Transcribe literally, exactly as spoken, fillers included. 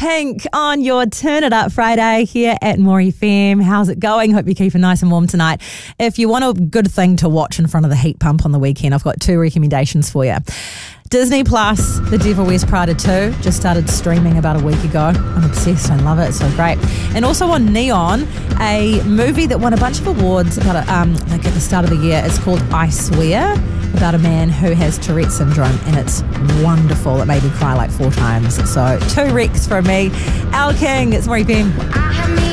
Pink on your Turn It Up Friday here at More F M. How's it going? Hope you're keeping nice and warm tonight. If you want a good thing to watch in front of the heat pump on the weekend, I've got two recommendations for you. Disney Plus, The Devil Wears Prada two, just started streaming about a week ago. I'm obsessed. I love it. It's so great. And also on Neon, a movie that won a bunch of awards about a, um, like at the start of the year. It's called I Swear, about a man who has Tourette syndrome, and it's wonderful. It made me cry like four times. So two recs from me. Al King, it's More F M.